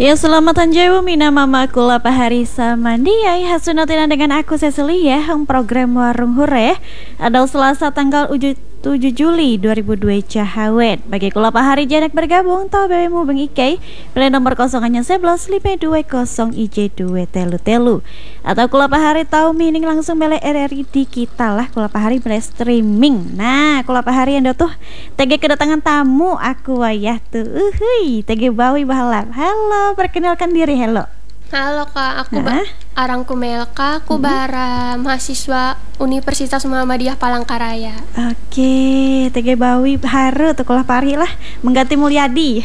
Ya, selamat anjewu mina mama kula pahari samandiai hasunatina dengan aku Cecilia yang program Warung Hure adalah Selasa tanggal 7 Juli 2002 Cahawet. Bagi kula pahari janak bergabung tau bewemu beng Ike pilih nomor 011 520 IJ2 telu atau kula pahari tau mining langsung bele RRI di kita lah kula pahari bele streaming. Nah kula pahari yang tuh TG kedatangan tamu aku wayah tuh TG Bawi Bahalap. Halo, perkenalkan diri. Halo Kak, aku Arangku Melka, aku bara mahasiswa Universitas Muhammadiyah Palangkaraya. Oke, TG Bawi haru tuh kulah pari lah mengganti Mulyadi.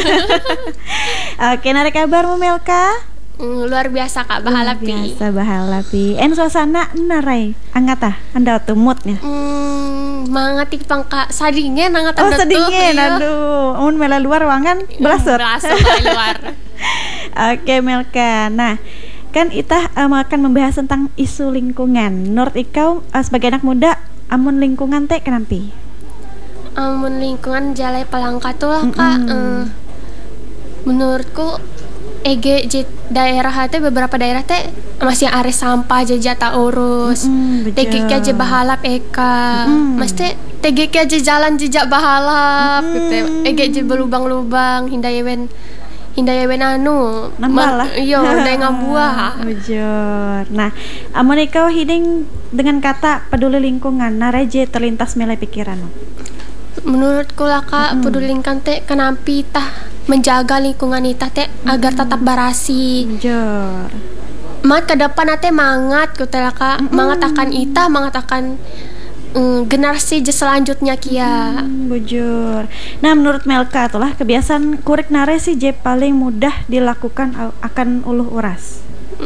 Oke, nari kabarmu Melka? Luar biasa Kak, bahalapi. Biasa bahalapi. Suasana narai angata anda tuh moodnya. Mangatik pangka sadingen angat anda tuh. Oh, sadingen. Aduh, mun mela luar ruangan belasut. Belasut luar. Oke Melka, nah kan kita akan membahas tentang isu lingkungan. Menurut ikau sebagai anak muda, amun lingkungan teh kenampi? Amun lingkungan jalai Palangka tuh lah Kak. Menurutku daerah teh beberapa daerah teh masih are sampah aja tak urus. TGK aja bahalap eka. Mesti TGK aja jalan jejak bahalap gitu. aja berlubang-lubang hindayewen anu nambah lah iya udah ngabuah bujur. Nah amun ikau hiding dengan kata peduli lingkungan nareje terlintas melai pikiran. Menurutku lah Kak, peduli lingkungan teh kenampi tah menjaga lingkungan itah teh agar tetap barasi. Bujur. Mat ke depan teh mangat gitu lah Kak. Mangat akan itah, mangat akan generasi selanjutnya kia. Bujur. Nah menurut Melka itulah kebiasaan kurik nare sih je paling mudah dilakukan akan uluh uras.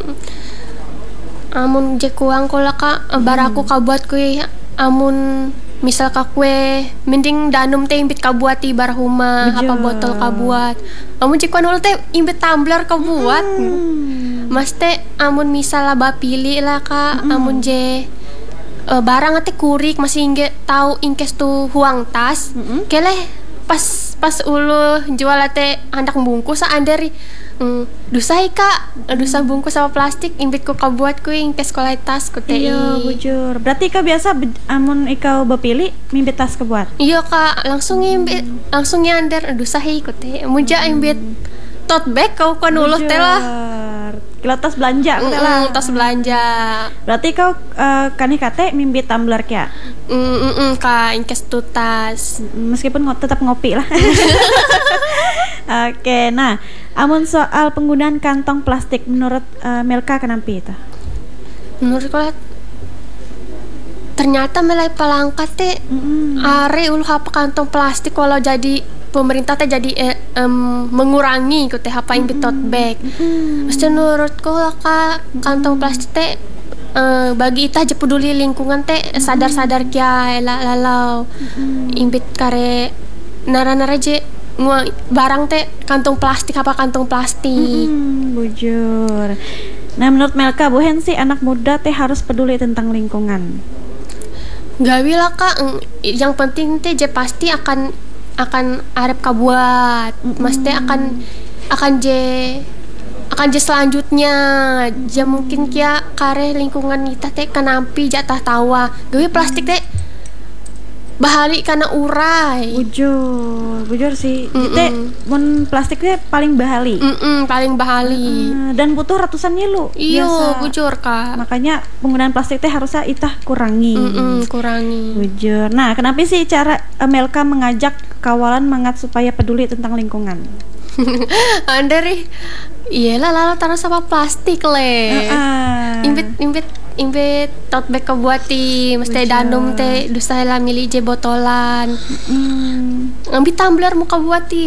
Amun je kuang kola Kak, baraku kabuat kue amun misal kue mending danum teh imbit kabuati barahuma apa botol kabuat. Amun je kuan ul teh imbit tumbler kabuat. Mas teh amun misal lah pilih lah Kak, amun je barang teh kurik masih inget tahu ingkes tuh huang tas keleh pas ulu jual teh hendak bungkus anderi dusai Kak dusa bungkus sama plastik imbit ku kabuat ku ingkes kolai tas ku teh. Iya bujur. Berarti kau biasa amun ikau bepilih mimbit tas kebuat. Iya Kak langsung imbit langsung nyander dusai ku teh muja imbit tote bag kau kan uluh teh lah. Kilo tas belanja lah. Tas belanja. Berarti kau kaneh kate mimbit tumbler kya? Kak ingkes tu tas. Meskipun tetap ngopi lah. Oke, nah amun soal penggunaan kantong plastik menurut Melka kenapa itu? Menurut kau ternyata melai Palangka teh are ulu apa kantong plastik kalau jadi pemerintah teh jadi mengurangi teh apa yang tote bag. Mesti menurutku lah Kak kantong plastik teh bagi kita aja peduli lingkungan teh sadar-sadar kia lalau imbit kare nara-nara je barang teh kantong plastik apa kantong plastik. Bujur. Nah menurut Melka buhen sih anak muda teh harus peduli tentang lingkungan. Gawi lah Kak yang penting teh je pasti akan arep kabuat mesti akan je selanjutnya je mungkin kia kare lingkungan kita teh kenampi jatah tawa gawe plastik teh bahali karena urai. Bujur sih teh mun plastik teh paling bahali. Paling bahali dan butuh ratusan nyilu. Iya bujur Kak. Makanya penggunaan plastik teh harusnya itah kurangi. Kurangi. Bujur. Nah kenapa sih cara Melka mengajak kawalan mangat supaya peduli tentang lingkungan? Andari iyalah lalu taruh sama plastik le. Imbit tote bag kebuati mesti danum teh dusa lah milih je botolan. Ambil tumbler muka buati